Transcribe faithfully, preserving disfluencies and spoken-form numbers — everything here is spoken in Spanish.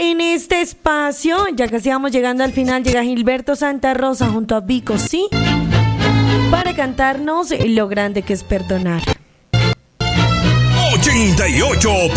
en este espacio, ya casi vamos llegando al final, llega Gilberto Santa Rosa junto a Vico, ¿sí? Para cantarnos lo grande que es perdonar. ochenta y ocho